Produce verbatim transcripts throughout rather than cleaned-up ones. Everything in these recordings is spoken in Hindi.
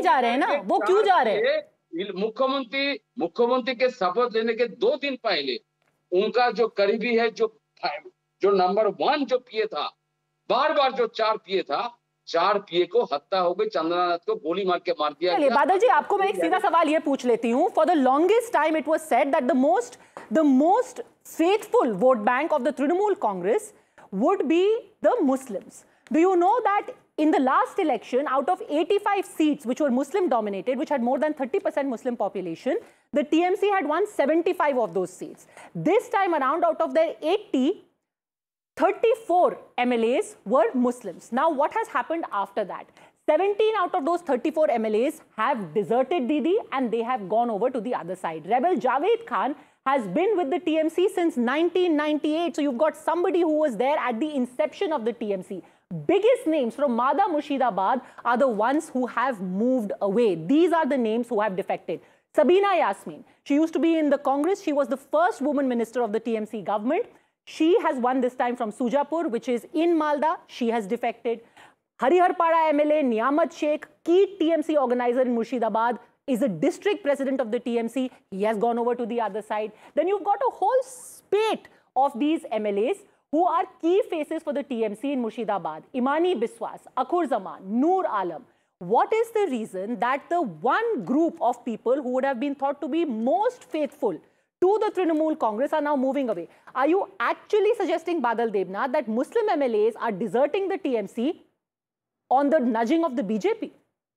जा रहे हैं ना, वो क्यों जा रहे हैं? मुख्यमंत्री मुख्यमंत्री के शपथ लेने के दो दिन पहले उनका जो करीबी है, जो जो नंबर वन जो पीए था, बार बार जो चार पीए था, चार पीए को हत्या हो गई, चंद्रनाथ को गोली मार के मार दिया गया। बादल जी, आपको मैं एक सीधा सवाल ये पूछ लेती हूँ। For the longest time it was said that the most the most faithful vote bank of the Trinamool Congress would be the Muslims. Do you know that in the last election, out of eighty-five seats which were Muslim dominated, which had more than thirty percent Muslim population, the T M C had won seventy-five of those seats. This time around, out of their eighty, thirty-four M L As were Muslims. Now, what has happened after that? seventeen out of those thirty-four M L As have deserted Didi and they have gone over to the other side. Rebel Javed Khan has been with the T M C since nineteen ninety-eight. So you've got somebody who was there at the inception of the T M C. Biggest names from Mada Murshidabad are the ones who have moved away. These are the names who have defected. Sabina Yasmin, she used to be in the Congress. She was the first woman minister of the T M C government. She has won this time from Sujapur, which is in Malda. She has defected. Hariharpada M L A Niyamat Sheikh, key T M C organizer in Murshidabad, is a district president of the T M C. He has gone over to the other side. Then you've got a whole spate of these M L As who are key faces for the T M C in Murshidabad. Imani Biswas, Akhur Zaman, Noor Alam. What is the reason that the one group of people who would have been thought to be most faithful to the Trinamool Congress are now moving away? Are you actually suggesting, Badal Devnath, that Muslim M L As are deserting the T M C on the nudging of the B J P?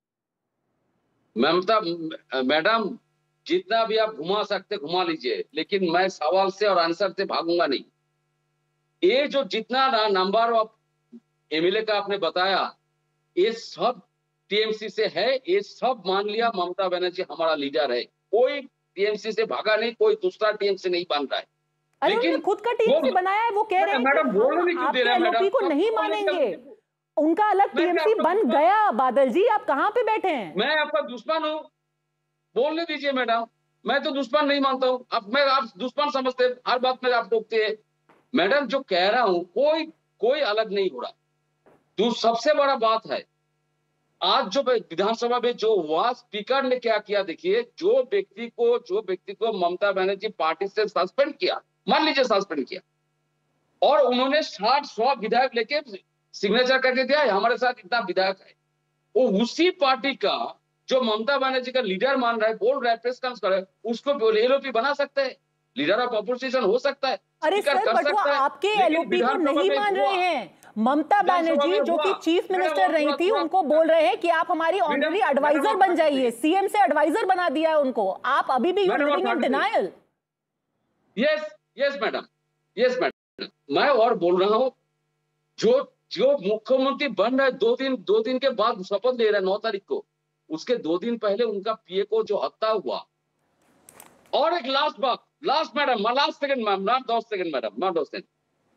Mamata madam, जितना भी आप घुमा सकते घुमा लीजिए, लेकिन मैं सवाल से और आंसर से भागूंगा नहीं। ये जो जितना नंबर ऑफ एमएलए का आपने बताया, ये सब टीएमसी से है। ये सब मान लिया ममता बनर्जी हमारा लीडर है। कोई टीएमसी से भागा नहीं, कोई दूसरा टीएमसी नहीं बन रहा है। लेकिन खुद का टीएमसी बनाया है, वो कह रहे हैं मैडम बोलने नहीं क्यों दे रहे हैं मैडम? को नहीं मानेंगे, उनका अलग टीएमसी बन गया। बादल जी, आप कहां पे बैठे हैं? मैं आपका दुश्मन हूं, बोलने दीजिए मैडम। मैं तो दुश्मन नहीं मानता हूं। अब मैं आप दुश्मन समझते हैं, हर बात में आप टोकते हैं। मैडम जो कह रहा हूं, कोई कोई अलग नहीं हो रहा। तो सबसे बड़ा बात है, आज जो विधानसभा में जो हुआ, स्पीकर ने क्या किया देखिए। जो व्यक्ति को जो व्यक्ति को ममता बनर्जी पार्टी से सस्पेंड किया, मान लीजिए सस्पेंड किया, और उन्होंने साठ सौ विधायक लेके सिग्नेचर करके दिया हमारे साथ इतना विधायक है, वो उसी पार्टी का जो ममता बनर्जी का लीडर मान रहा है, बोल रहा है, प्रेस कॉन्फ्रेंस कर रहा है, उसको एलओपी बना सकते हैं, लीडर ऑफ अपोजिशन हो सकता है। अरे सर, बट वो आपके एलओपी को नहीं मान रहे हैं। ममता बनर्जी जो कि चीफ मिनिस्टर रही थी, उनको बोल रहे हैं कि आप हमारी ऑनरेडी एडवाइजर बन जाइए। सीएम से एडवाइजर बना दिया है उनको। आप अभी भी living in denial. Yes yes madam, yes madam, मैं और बोल रहा हूं, जो जो मुख्यमंत्री बन रहा है, दो दिन दो दिन के बाद शपथ ले रहा है, नौ तारीख को, उसके दो दिन पहले उनका पीए को जो हत्या हुआ। और एक लास्ट बात, last madam, last second ma'am, not दस सेकंड मैडम, नॉट दस सेकंड।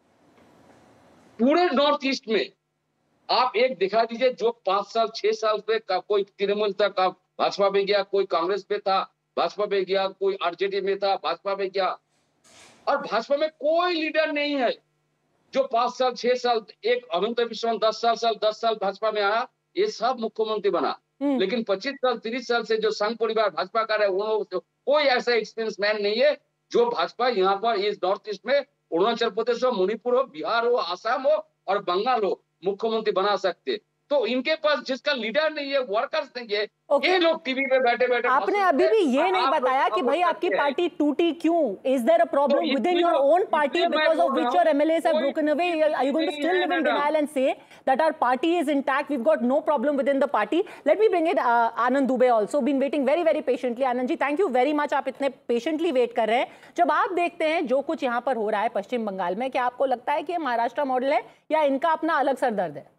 पूरे नॉर्थ ईस्ट में आप एक दिखा दीजिए जो पांच साल छह साल पे का कोई तृणमूल था, का भाजपा में गया, कोई कांग्रेस पे था, भाजपा में गया, कोई आरजेडी में था, भाजपा में गया, और भाजपा में कोई लीडर नहीं है जो पांच साल छह साल, एक अनंत विश्वास दस साल साल दस साल भाजपा में आया, ये सब मुख्यमंत्री बना। लेकिन पच्चीस साल तीस साल से जो संघ परिवार भाजपा का रहे, उन्होंने कोई ऐसा एक्सपीरियंस मैन नहीं है जो भाजपा यहाँ पर इस नॉर्थ ईस्ट में, अरुणाचल प्रदेश हो, मणिपुर हो, बिहार हो, आसाम हो और बंगाल हो, मुख्यमंत्री बना सकते। तो इनके पास जिसका लीडर नहीं है, वर्कर्स नहीं है, okay. ये लोग टीवी पे बैठे बैठे। आपने अभी भी ये नहीं बताया कि भाई आपकी पार्टी टूटी क्यों? Is there a problem with in your own party because of which your MLAs have broken away? Are you going to still live in denial and say that our party is intact, we have got no problem with in the party? Let me bring it Anand Dubey also, been waiting very very patiently. Anand ji, thank you very much, आप इतने पेशेंटली वेट कर रहे हैं। जब आप देखते हैं जो कुछ यहाँ पर हो रहा है पश्चिम बंगाल में, क्या आपको लगता है कि ये महाराष्ट्र मॉडल है या इनका अपना अलग सरदर्द है?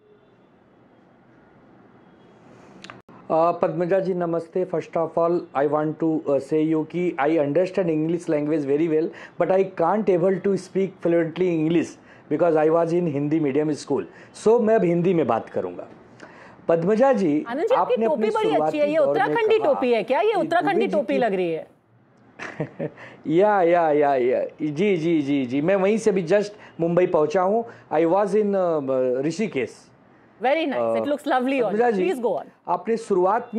Uh, Padmaja ji, namaste. First of all, I want to uh, say you ki I understand English language very well, but I can't able to speak fluently English because I was in Hindi medium school. So मैं अब हिंदी में बात करूंगा। पद्मजा जी, आनंद जी, आपकी टोपी बड़ी अच्छी है, ये उत्तराखंडी टोपी है क्या? ये उत्तराखंडी टोपी लग रही है। या या या या जी जी जी जी मैं वहीं से भी जस्ट मुंबई पहुंचा हूँ। I was in Rishikesh. Very nice. Uh, It looks lovely. Please go on. आपने शुरुआत में